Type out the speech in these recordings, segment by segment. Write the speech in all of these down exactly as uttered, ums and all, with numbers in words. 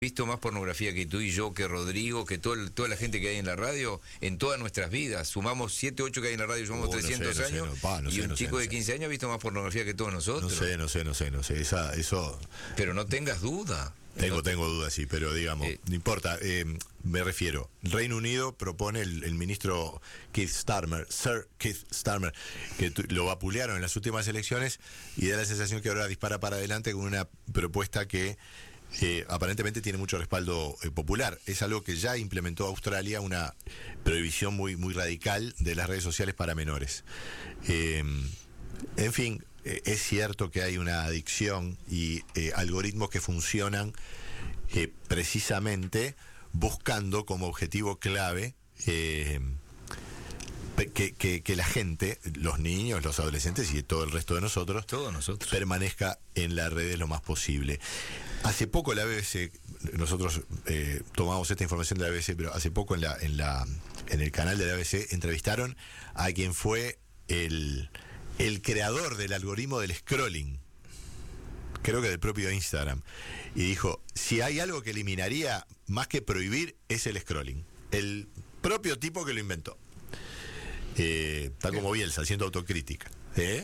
visto más pornografía que tú y yo, que Rodrigo, que todo el, toda la gente que hay en la radio, en todas nuestras vidas. Sumamos siete, ocho que hay en la radio, sumamos oh, trescientos no sé, años, no sé, no, pa, no y sé, un no chico sé, de no quince años ha visto más pornografía que todos nosotros. No sé, no sé, no sé, no sé, Esa, eso... Pero no tengas duda. Tengo, no, tengo dudas, sí, pero digamos, eh, no importa, eh, me refiero, Reino Unido propone el, el ministro Keith Starmer, Sir Keith Starmer, que tu, lo vapulearon en las últimas elecciones y da la sensación que ahora dispara para adelante con una propuesta que eh, aparentemente tiene mucho respaldo eh, popular. Es algo que ya implementó Australia, una prohibición muy, muy radical de las redes sociales para menores. Eh, en fin... Es cierto que hay una adicción y eh, algoritmos que funcionan eh, precisamente buscando como objetivo clave eh, que, que, que la gente, los niños, los adolescentes y todo el resto de nosotros, todos nosotros, permanezca en las redes lo más posible. Hace poco la B B C, nosotros eh, tomamos esta información de la B B C, pero hace poco en la, en la, en el canal de la B B C entrevistaron a quien fue el el creador del algoritmo del scrolling, creo que del propio Instagram, y dijo, si hay algo que eliminaría más que prohibir es el scrolling, el propio tipo que lo inventó. Eh, está como Bielsa haciendo autocrítica, ¿eh?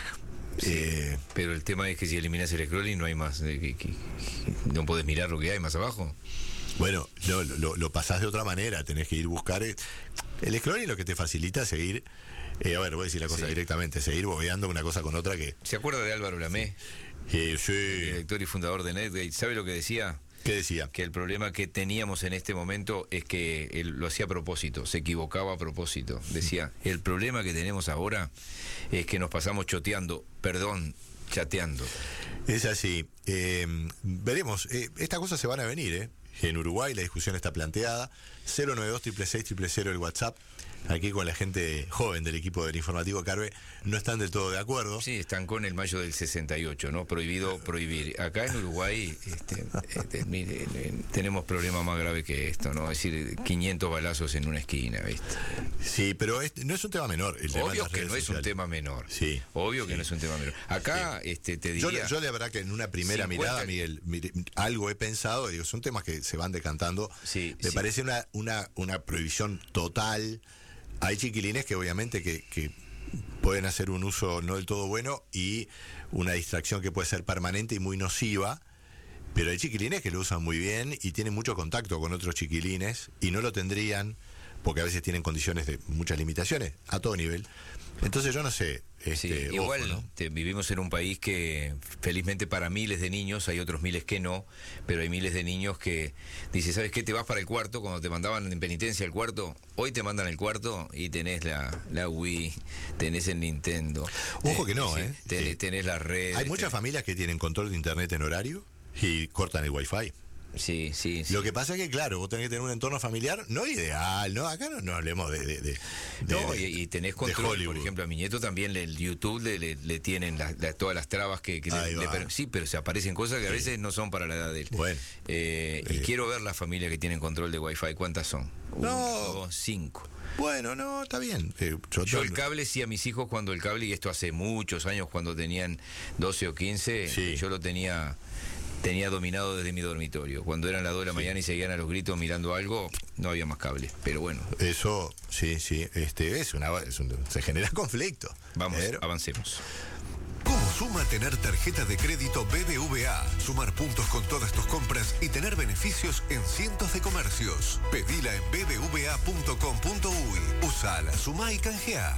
Sí, eh, pero el tema es que si eliminas el scrolling no hay más, eh, que, que, no podés mirar lo que hay más abajo. Bueno, no, lo, lo pasás de otra manera, tenés que ir a buscar. El, el scrolling lo que te facilita es seguir, eh, a ver, voy a decir la cosa sí. directamente, seguir bobeando una cosa con otra que... ¿Se acuerda de Álvaro Lamé? Eh, sí. El director y fundador de Netgate. ¿Sabe lo que decía? ¿Qué decía? Que el problema que teníamos en este momento es que él lo hacía a propósito, se equivocaba a propósito. Decía, el problema que tenemos ahora es que nos pasamos choteando, perdón, chateando. Es así. Eh, veremos, eh, estas cosas se van a venir, ¿eh? En Uruguay la discusión está planteada. Cero nueve dos, seis seis seis, cero cero el WhatsApp. Aquí con la gente joven del equipo del informativo Carve no están del todo de acuerdo. Sí, están con el mayo del sesenta y ocho, ¿no? Prohibido prohibir. Acá en Uruguay este, este, mire, tenemos problemas más graves que esto, ¿no? Es decir, quinientos balazos en una esquina, ¿viste? Sí, pero es, no es un tema menor. El tema Obvio que no sociales. Es un tema menor. Sí. Obvio sí. que no es un tema menor. Acá, sí. este, te diría... Yo, yo la verdad que en una primera cincuenta... mirada, Miguel, mire, algo he pensado, digo, son temas que se van decantando. Sí, Me sí. parece una, una, una prohibición total. Hay chiquilines que obviamente que, que pueden hacer un uso no del todo bueno y una distracción que puede ser permanente y muy nociva, pero hay chiquilines que lo usan muy bien y tienen mucho contacto con otros chiquilines y no lo tendrían porque a veces tienen condiciones de muchas limitaciones a todo nivel. Entonces yo no sé. Este, sí, igual ojo, ¿no? te, vivimos en un país que felizmente para miles de niños, hay otros miles que no, pero hay miles de niños que dicen, ¿sabes qué? Te vas para el cuarto, cuando te mandaban en penitencia al cuarto, hoy te mandan al cuarto y tenés la, la Wii, tenés el Nintendo. Ojo que no, sí, ¿eh? Tenés, sí. tenés las redes. Hay muchas tenés... familias que tienen control de internet en horario y cortan el wifi. Sí, sí, sí. Lo que pasa es que, claro, vos tenés que tener un entorno familiar no ideal, ¿no? Acá no, no hablemos de, de, de, no, de, y, y tenés control, por ejemplo, a mi nieto también le, el YouTube le, le, le tienen la, la, todas las trabas que, que le, le, sí, pero se aparecen cosas que sí. a veces no son para la edad de él. Bueno. Eh, eh. Y quiero ver las familias que tienen control de Wi-Fi, ¿cuántas son? No. Uno, dos, cinco. Bueno, no, está bien. Eh, yo, yo el cable, sí, a mis hijos cuando el cable, y esto hace muchos años, cuando tenían doce o quince, sí. yo lo tenía... tenía dominado desde mi dormitorio. Cuando eran las dos de la sí. mañana y seguían a los gritos mirando algo, no había más cable. Pero bueno. Eso, sí, sí. Este, es una, es un, se genera conflicto. Vamos, pero... avancemos. ¿Cómo suma tener tarjeta de crédito B B V A? Sumar puntos con todas tus compras y tener beneficios en cientos de comercios. Pedila en b b v a punto com punto u y. Usala, sumá y canjeá.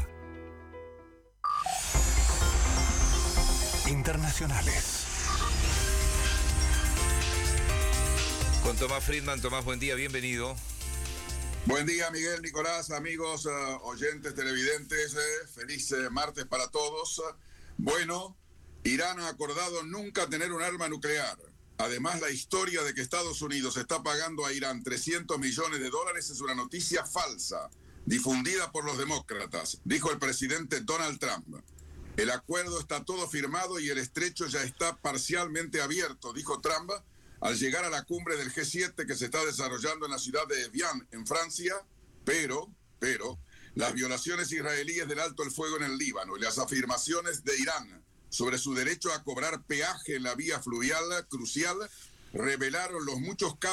Internacionales. Con Tomás Friedman. Tomás, buen día, bienvenido. Buen día, Miguel, Nicolás, amigos, uh, oyentes, televidentes, eh, feliz eh, martes para todos. Bueno, Irán ha acordado nunca tener un arma nuclear. Además, la historia de que Estados Unidos está pagando a Irán trescientos millones de dólares es una noticia falsa, difundida por los demócratas, dijo el presidente Donald Trump. El acuerdo está todo firmado y el estrecho ya está parcialmente abierto, dijo Trump, al llegar a la cumbre del G siete que se está desarrollando en la ciudad de Evian, en Francia, pero, pero, las violaciones israelíes del alto el fuego en el Líbano y las afirmaciones de Irán sobre su derecho a cobrar peaje en la vía fluvial crucial revelaron los muchos casos